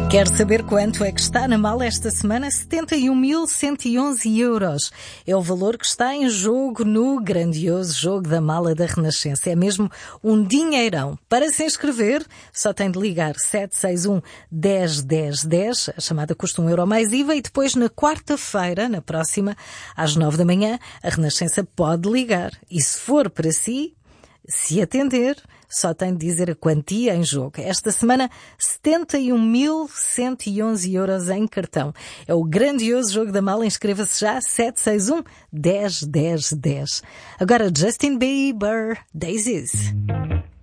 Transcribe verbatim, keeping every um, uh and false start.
Quer saber quanto é que está na mala esta semana? setenta e um mil cento e onze euros. É o valor que está em jogo no grandioso jogo da mala da Renascença. É mesmo um dinheirão. Para se inscrever, só tem de ligar sete seis um, dez, dez, dez. A chamada custa um euro mais I V A e depois na quarta-feira, na próxima, às nove da manhã, a Renascença pode ligar. E se for para si, se atender, só tem de dizer a quantia em jogo. Esta semana, setenta e um mil cento e onze euros em cartão. É o grandioso jogo da mala. Inscreva-se já, sete seis um, dez, dez, dez. Agora, Justin Bieber, Daisies.